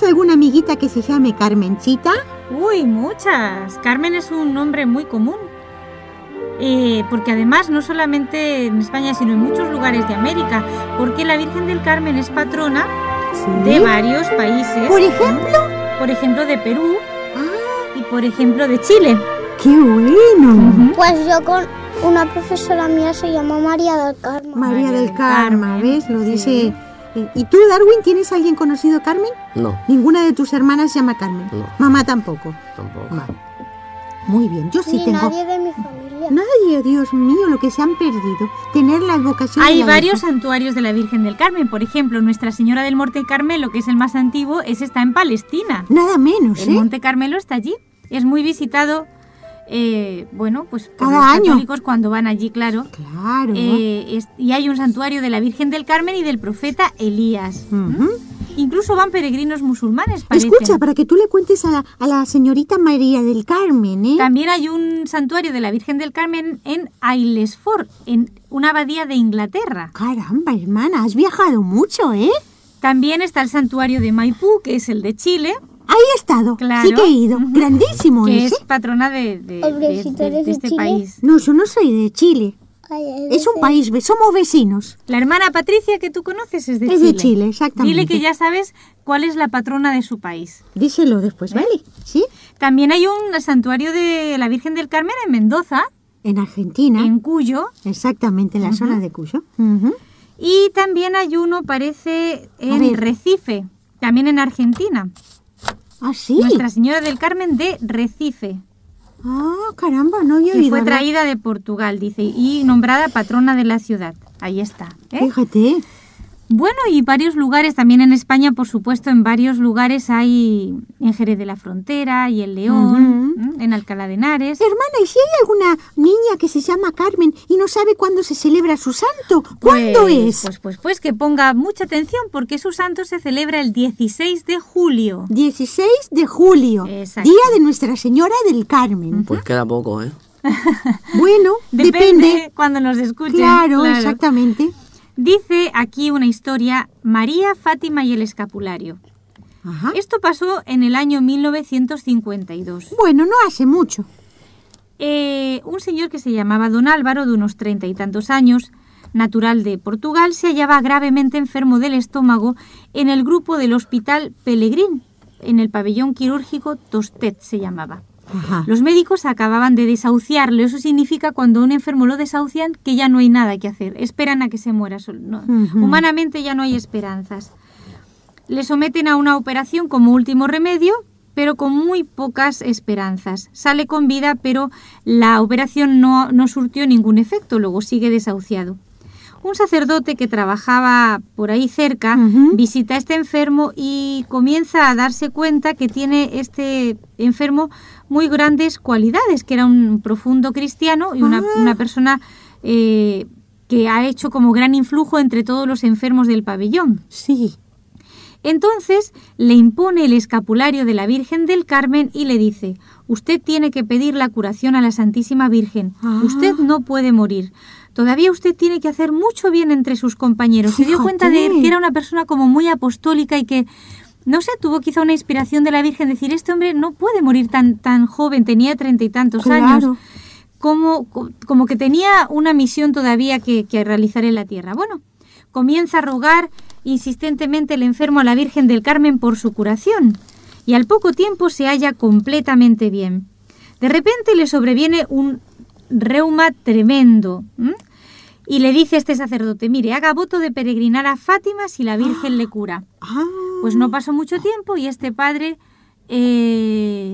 ¿Tienes alguna amiguita que se llame Carmencita? Uy, muchas. Carmen es un nombre muy común. Porque además no solamente en España, sino en muchos lugares de América, porque la Virgen del Carmen es patrona de varios países. ¿Por ejemplo? Por ejemplo, de Perú y por ejemplo de Chile. ¡Qué bueno! Pues yo con una profesora mía se llama María del Carmen. María del Carmen, ¿ves? Lo dice... ¿Y tú, Darwin, tienes alguien conocido Carmen? No. ¿Ninguna de tus hermanas se llama Carmen? No. ¿Mamá tampoco? Tampoco. Vale. Muy bien, yo sí Ni tengo... nadie de mi familia. Nadie, Dios mío, lo que se han perdido. Tener la vocación Hay de la varios Virgen. santuarios de la Virgen del Carmen. Por ejemplo, Nuestra Señora del Monte Carmelo, que es el más antiguo, está en Palestina. Nada menos, El Monte Carmelo está allí. Es muy visitado, pues por Cada los año. católicos cuando van allí, claro. Claro. Y hay un santuario de la Virgen del Carmen y del profeta Elías. Incluso van peregrinos musulmanes, parece. Escucha, para que tú le cuentes a la señorita María del Carmen, ¿eh? También hay un santuario de la Virgen del Carmen en Aylesford, en una abadía de Inglaterra. Caramba, hermana, has viajado mucho, ¿eh? También está el santuario de Maipú, que es el de Chile, Ahí he estado, Claro. sí que he ido. Grandísimo que ese. es patrona de Hombre, si tú eres de este Chile. país. No, yo no soy de Chile. Ay, Es un país, somos vecinos. La hermana Patricia que tú conoces es de Es Chile. de Chile, exactamente. Dile que ya sabes cuál es la patrona de su país. Díselo después, ¿vale? ¿Sí? También hay un santuario de la Virgen del Carmen en Mendoza, En Argentina. en Cuyo, Exactamente, en la zona de Cuyo. Ujú. y también hay uno, parece, A en ver. Recife, también en Argentina. Ah, sí. Nuestra Señora del Carmen de Recife, Ah, caramba, no había que oído fue hablar. traída de Portugal, dice, y nombrada patrona de la ciudad. Ahí está. Fíjate. Bueno, y varios lugares, también en España, por supuesto, en varios lugares hay en Jerez de la Frontera y en León, en Alcalá de Henares. Hermana, ¿y si hay alguna niña que se llama Carmen y no sabe cuándo se celebra su santo? ¿Cuándo es? Pues que ponga mucha atención porque su santo se celebra el 16 de julio. 16 de julio, Exacto. día de Nuestra Señora del Carmen. Pues queda poco, ¿eh? Bueno, depende. cuando nos escuchen. Claro, exactamente. Dice aquí una historia, María, Fátima y el escapulario. Ajá. Esto pasó en el año 1952. Bueno, no hace mucho. Un señor que se llamaba Don Álvaro, de unos 30 y tantos años, natural de Portugal, se hallaba gravemente enfermo del estómago en el grupo del Hospital Pelegrín, en el pabellón quirúrgico Tostet se llamaba. Ajá. Los médicos acababan de desahuciarlo. Eso significa cuando a un enfermo lo desahucian que ya no hay nada que hacer. Esperan a que se muera. Humanamente ya no hay esperanzas. Le someten a una operación como último remedio, pero con muy pocas esperanzas. Sale con vida, pero la operación no surtió ningún efecto. Luego sigue desahuciado. Un sacerdote que trabajaba por ahí cerca visita a este enfermo y comienza a darse cuenta que tiene este enfermo muy grandes cualidades, que era un profundo cristiano y una persona que ha hecho como gran influjo entre todos los enfermos del pabellón. Sí. Entonces le impone el escapulario de la Virgen del Carmen y le dice: usted tiene que pedir la curación a la Santísima Virgen. Usted no puede morir. Todavía usted tiene que hacer mucho bien entre sus compañeros. Se dio cuenta de que era una persona como muy apostólica y que, no sé, tuvo quizá una inspiración de la Virgen, decir, este hombre no puede morir tan joven, tenía 30 y tantos años. Como que tenía una misión todavía que realizar en la tierra. Bueno, comienza a rogar insistentemente el enfermo a la Virgen del Carmen por su curación y al poco tiempo se halla completamente bien. De repente le sobreviene un reuma tremendo y le dice a este sacerdote: mire, haga voto de peregrinar a Fátima si la Virgen le cura. Pues no pasó mucho tiempo y este padre